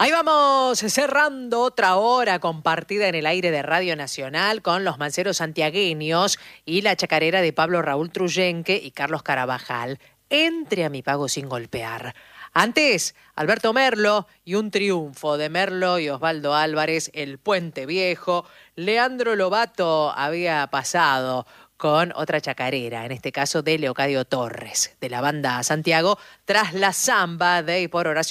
Ahí vamos cerrando otra hora compartida en el aire de Radio Nacional con los manceros santiagueños y la chacarera de Pablo Raúl Truyenque y Carlos Carabajal. Entre a mi pago sin golpear. Antes, Alberto Merlo y un triunfo de Merlo y Osvaldo Álvarez, El Puente Viejo. Leandro Lobato había pasado con otra chacarera, en este caso de Leocadio Torres, de la banda Santiago, tras la samba de y por Horacio